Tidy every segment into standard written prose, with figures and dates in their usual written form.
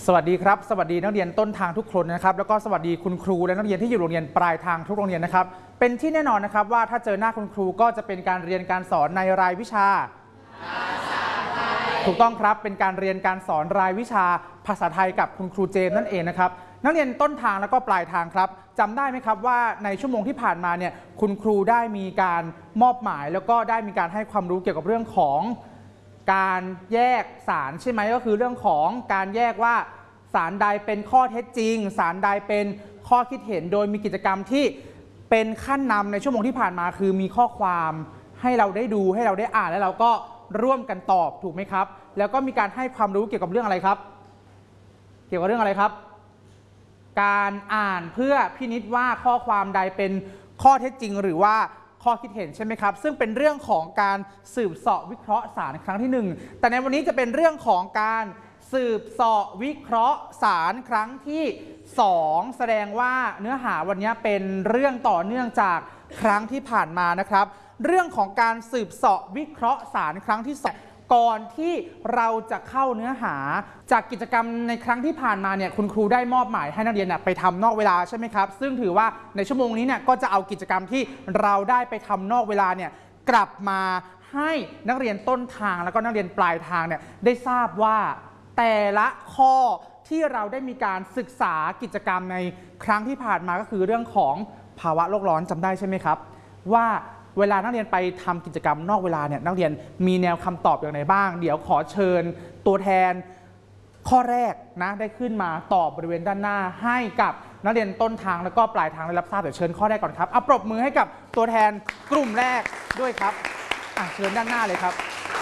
สวัสดีครับสวัสดีนักเรียนต้นทางทุกคนนะครับแล้วก็สวัสดีคุณครูและนักเรียนที่อยู่โรงเรียนปลายทางทุกโรงเรียนนะครับเป็นที่แน่นอนนะครับว่าถ้าเจอหน้าคุณครูก็จะเป็นการเรียนการสอนในรายวิชาภาษาไทยถูกต้องครับเป็นการเรียนการสอนรายวิชาภาษาไทยกับคุณครูเจมส์นั่นเองนะครับนักเรียนต้นทางแล้วก็ปลายทางครับจำได้ไหมครับว่าในชั่วโมงที่ผ่านมาเนี่ยคุณครูได้มีการมอบหมายแล้วก็ได้มีการให้ความรู้เกี่ยวกับเรื่องของการแยกสารใช่ไหมก็คือเรื่องของการแยกว่าสารใดเป็นข้อเท็จจริงสารใดเป็นข้อคิดเห็นโดยมีกิจกรรมที่เป็นขั้นนำในชั่วโมงที่ผ่านมาคือมีข้อความให้เราได้ดูให้เราได้อ่านแล้วเราก็ร่วมกันตอบถูกไหมครับแล้วก็มีการให้ความรู้เกี่ยวกับเรื่องอะไรครับเกี่ยวกับเรื่องอะไรครับการอ่านเพื่อพินิจว่าข้อความใดเป็นข้อเท็จจริงหรือว่าข้อคิดเห็นใช่ไหมครับซึ่งเป็นเรื่องของการสืบเสาะวิเคราะห์สารครั้งที่1แต่ในวันนี้จะเป็นเรื่องของการสืบเสาะวิเคราะห์สารครั้งที่2แสดงว่าเนื้อหาวันนี้เป็นเรื่องต่อเนื่องจากครั้งที่ผ่านมานะครับเรื่องของการสืบเสาะวิเคราะห์สารครั้งที่2ก่อนที่เราจะเข้าเนื้อหาจากกิจกรรมในครั้งที่ผ่านมาเนี่ยคุณครูได้มอบหมายให้นักเรียนไปทำนอกเวลาใช่ไหมครับซึ่งถือว่าในชั่วโมงนี้เนี่ยก็จะเอากิจกรรมที่เราได้ไปทำนอกเวลาเนี่ยกลับมาให้นักเรียนต้นทางแล้วก็นักเรียนปลายทางเนี่ยได้ทราบว่าแต่ละข้อที่เราได้มีการศึกษากิจกรรมในครั้งที่ผ่านมาก็คือเรื่องของภาวะโลกร้อนจำได้ใช่ไหมครับว่าเวลานักเรียนไปทำกิจกรรมนอกเวลาเนี่ยนักเรียนมีแนวคำตอบอย่างไรบ้างเดี๋ยวขอเชิญตัวแทนข้อแรกนะได้ขึ้นมาตอบบริเวณด้านหน้าให้กับนักเรียนต้นทางแล้วก็ปลายทางได้รับทราบเดี๋ยวเชิญข้อแรกก่อนครับเอาปรบมือให้กับตัวแทนกลุ่มแรกด้วยครับเชิญด้านหน้าเลยครับ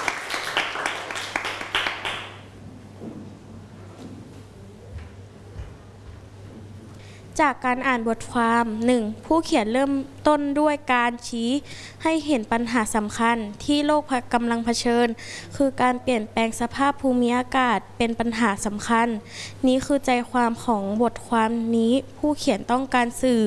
จากการอ่านบทความ 1. ผู้เขียนเริ่มต้นด้วยการชี้ให้เห็นปัญหาสำคัญที่โลกกำลังเผชิญคือการเปลี่ยนแปลงสภาพภูมิอากาศเป็นปัญหาสำคัญนี้คือใจความของบทความนี้ผู้เขียนต้องการสื่อ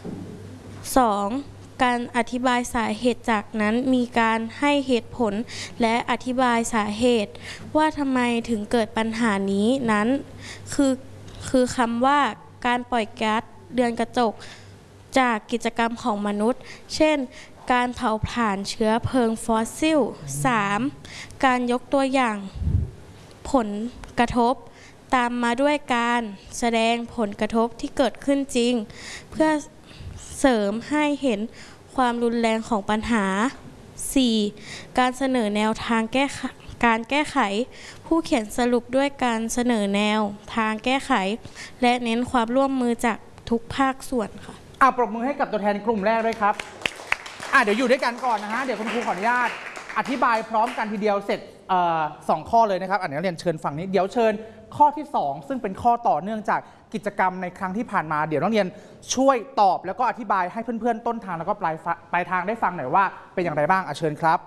2. การอธิบายสาเหตุจากนั้นมีการให้เหตุผลและอธิบายสาเหตุว่าทำไมถึงเกิดปัญหานี้นั้นคือคำว่าการปล่อยก๊าซเรือนกระจกจากกิจกรรมของมนุษย์เช่นการเผาผลาญเชื้อเพลิงฟอสซิล 3. การยกตัวอย่างผลกระทบตามมาด้วยการแสดงผลกระทบที่เกิดขึ้นจริงเพื่อเสริมให้เห็นความรุนแรงของปัญหา 4. การเสนอแนวทางการแก้ไขผู้เขียนสรุปด้วยการเสนอแนวทางแก้ไขและเน้นความร่วมมือจากทุกภาคส่วนค่ะปรบมือให้กับตัวแทนกลุ่มแรกด้วยครับเดี๋ยวอยู่ด้วยกันก่อนนะฮะเดี๋ยวคุณครูขออนุญาตอธิบายพร้อมกันทีเดียวเสร็จ2 ข้อเลยนะครับเดี๋ยวเรียนเชิญฝั่งนี้เดี๋ยวเชิญข้อที่2ซึ่งเป็นข้อต่อเนื่องจากกิจกรรมในครั้งที่ผ่านมาเดี๋ยวนักเรียนช่วยตอบแล้วก็อธิบายให้เพื่อนๆต้นทางแล้วก็ปลายทางได้ฟังหน่อยว่าเป็นอย่างไรบ้างเชิญครับ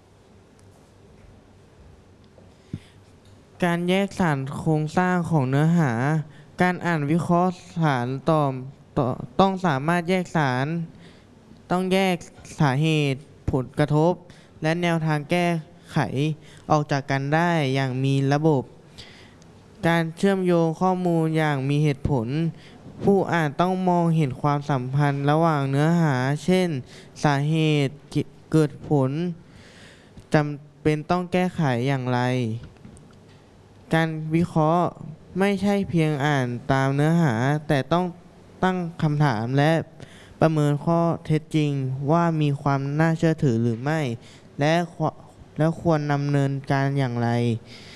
การแยกสารโครงสร้างของเนื้อหาการอ่านวิเคราะห์สารต้องสามารถแยกสารต้องแยกสาเหตุผลกระทบและแนวทางแก้ไขออกจากกันได้อย่างมีระบบการเชื่อมโยงข้อมูลอย่างมีเหตุผลผู้อ่านต้องมองเห็นความสัมพันธ์ระหว่างเนื้อหาเช่นสาเหตุเกิดผลจำเป็นต้องแก้ไขอย่างไรการวิเคราะห์ไม่ใช่เพียงอ่านตามเนื้อหาแต่ต้องตั้งคำถามและประเมินข้อเท็จจริงว่ามีความน่าเชื่อถือหรือไม่และควรดำเนินการอย่างไร